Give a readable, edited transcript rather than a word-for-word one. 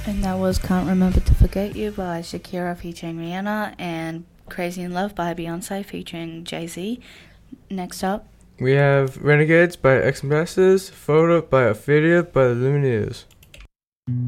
And that was Can't Remember to Forget You by Shakira featuring Rihanna and Crazy in Love by Beyonce featuring Jay-Z. Next up, we have Renegades by Ex Ambassadors, Photo by Ophelia by the Lumineers.